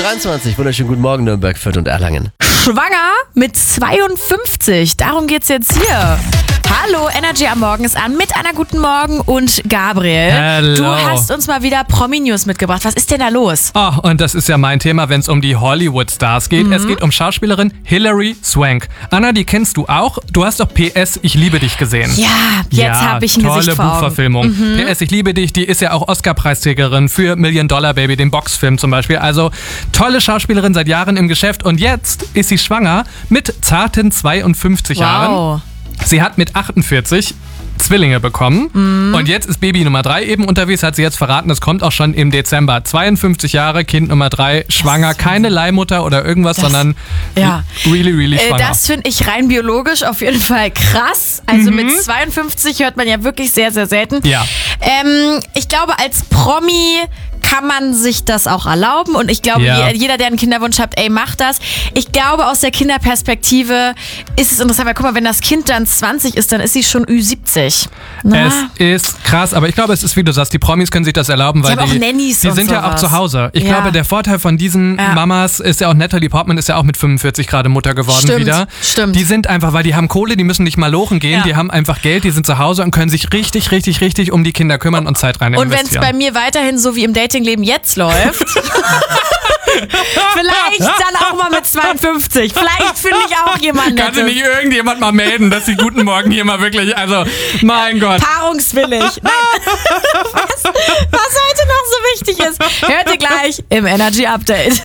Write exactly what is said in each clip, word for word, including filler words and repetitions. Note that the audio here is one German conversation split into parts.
Uhr dreiundzwanzig. Wunderschönen guten Morgen, Nürnberg, Fürth und Erlangen. Schwanger mit zweiundfünfzig. Darum geht's jetzt hier. Hallo, Energy am Morgen ist an mit Anna Guten Morgen und Gabriel. Hello. Du hast uns mal wieder Promi-News mitgebracht. Was ist denn da los? Oh, und das ist ja mein Thema, wenn es um die Hollywood-Stars geht. Mhm. Es geht um Schauspielerin Hilary Swank. Anna, die kennst du auch. Du hast doch P S Ich liebe dich gesehen. Ja, jetzt ja, habe ich ein tolle Gesicht vor Augen. Buchverfilmung. Mhm. P S Ich liebe dich, die ist ja auch Oscar-Preisträgerin für Million Dollar Baby, den Boxfilm zum Beispiel. Also tolle Schauspielerin, seit Jahren im Geschäft. Und jetzt ist sie schwanger mit zarten zweiundfünfzig Wow. Jahren. Sie hat mit achtundvierzig Zwillinge bekommen mm. und jetzt ist Baby Nummer drei eben unterwegs, hat sie jetzt verraten, das kommt auch schon im Dezember. zweiundfünfzig Jahre, Kind Nummer drei, schwanger, keine Leihmutter oder irgendwas, das, sondern ja. really, really schwanger. Äh, das finde ich rein biologisch auf jeden Fall krass. Also mhm. mit zweiundfünfzig hört man ja wirklich sehr, sehr selten. Ja. Ähm, ich glaube, als Promi kann man sich das auch erlauben und ich glaube, ja. jeder, der einen Kinderwunsch hat, ey, macht das. Ich glaube, aus der Kinderperspektive ist es interessant, weil guck mal, wenn das Kind dann zwanzig ist, dann ist sie schon Ü siebzig. Na? Es ist krass, aber ich glaube, es ist, wie du sagst, die Promis können sich das erlauben, weil die, die, auch Nannies die und sind sowas. ja auch zu Hause. Ich ja. glaube, der Vorteil von diesen ja. Mamas ist ja auch, Natalie Portman ist ja auch mit fünfundvierzig gerade Mutter geworden stimmt, wieder. Stimmt. Die sind einfach, weil die haben Kohle, die müssen nicht mal lochen gehen, ja. die haben einfach Geld, die sind zu Hause und können sich richtig, richtig, richtig um die Kinder kümmern und Zeit rein investieren. Und wenn es bei mir weiterhin so wie im Datingleben jetzt läuft, vielleicht dann auch mal mit zweiundfünfzig. Vielleicht finde ich auch jemanden. Kann sich nicht irgendjemand mal melden, dass die Guten Morgen hier mal wirklich, also, mein Gott. Paarungswillig. Nein. Was, was heute noch so wichtig ist, hört ihr gleich im Energy Update.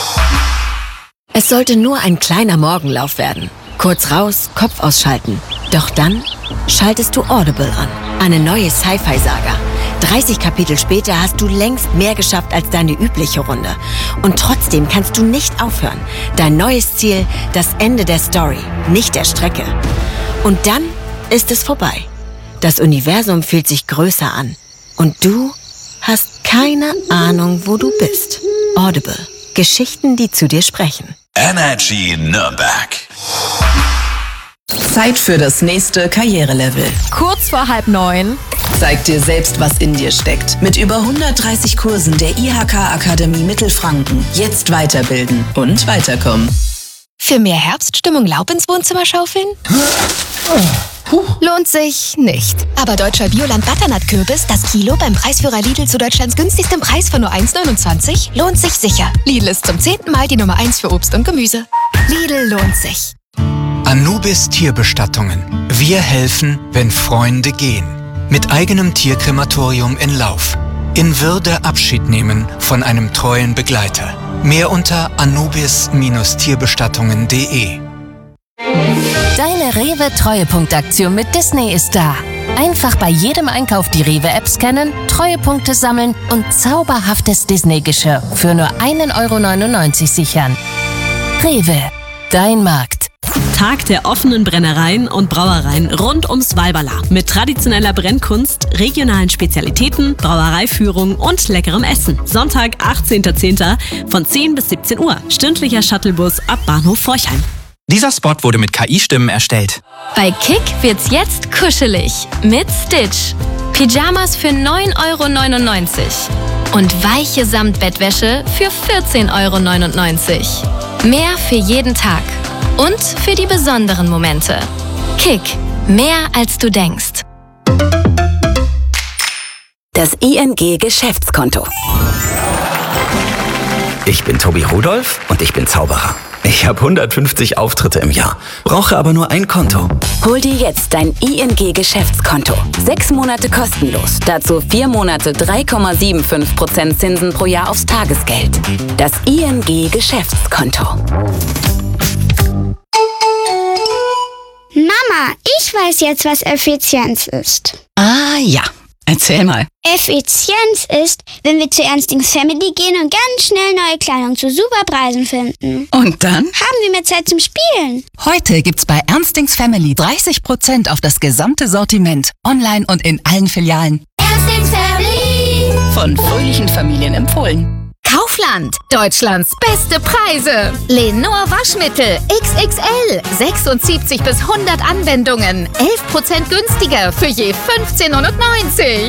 Es sollte nur ein kleiner Morgenlauf werden. Kurz raus, Kopf ausschalten. Doch dann schaltest du Audible an. Eine neue Sci-Fi-Saga. dreißig Kapitel später hast du längst mehr geschafft als deine übliche Runde. Und trotzdem kannst du nicht aufhören. Dein neues Ziel, das Ende der Story, nicht der Strecke. Und dann ist es vorbei. Das Universum fühlt sich größer an. Und du hast keine Ahnung, wo du bist. Audible. Geschichten, die zu dir sprechen. Energy Nürnberg. Zeit für das nächste Karrierelevel. Kurz vor halb neun. Zeig dir selbst, was in dir steckt. Mit über hundertdreißig Kursen der I H K-Akademie Mittelfranken. Jetzt weiterbilden und weiterkommen. Für mehr Herbststimmung Laub ins Wohnzimmer schaufeln? Lohnt sich nicht. Aber deutscher Bioland Butternut-Kürbis, das Kilo beim Preisführer Lidl zu Deutschlands günstigstem Preis von nur eins neunundzwanzig, lohnt sich sicher. Lidl ist zum zehnten Mal die Nummer eins für Obst und Gemüse. Lidl lohnt sich. Anubis Tierbestattungen. Wir helfen, wenn Freunde gehen. Mit eigenem Tierkrematorium in Lauf. In Würde Abschied nehmen von einem treuen Begleiter. Mehr unter anubis Tierbestattungen punkt de. Deine Rewe-Treuepunktaktion mit Disney ist da. Einfach bei jedem Einkauf die Rewe-App scannen, Treuepunkte sammeln und zauberhaftes Disney-Geschirr für nur ein Euro neunundneunzig sichern. Rewe, dein Markt. Tag der offenen Brennereien und Brauereien rund ums Walberla. Mit traditioneller Brennkunst, regionalen Spezialitäten, Brauereiführung und leckerem Essen. Sonntag, achtzehnter zehnter von zehn bis siebzehn Uhr. Stündlicher Shuttlebus ab Bahnhof Forchheim. Dieser Spot wurde mit K I-Stimmen erstellt. Bei Kick wird's jetzt kuschelig mit Stitch. Pyjamas für neun Euro neunundneunzig und weiche Samtbettwäsche für vierzehn Euro neunundneunzig. Mehr für jeden Tag und für die besonderen Momente. Kick, mehr als du denkst. Das I N G-Geschäftskonto. Ich bin Tobi Rudolph und ich bin Zauberer. Ich habe hundertfünfzig Auftritte im Jahr, brauche aber nur ein Konto. Hol dir jetzt dein I N G-Geschäftskonto. Sechs Monate kostenlos. Dazu vier Monate drei Komma fünfundsiebzig Prozent Zinsen pro Jahr aufs Tagesgeld. Das I N G-Geschäftskonto. Mama, ich weiß jetzt, was Effizienz ist. Ah ja, erzähl mal. Effizienz ist, wenn wir zu Ernstings Family gehen und ganz schnell neue Kleidung zu super Preisen finden. Und dann? Haben wir mehr Zeit zum Spielen. Heute gibt's bei Ernstings Family dreißig Prozent auf das gesamte Sortiment. Online und in allen Filialen. Ernstings Family. Von fröhlichen Familien empfohlen. Kaufland, Deutschlands beste Preise. Lenor Waschmittel X X L, sechsundsiebzig bis hundert Anwendungen, elf Prozent günstiger für je fünfzehn neunundneunzig.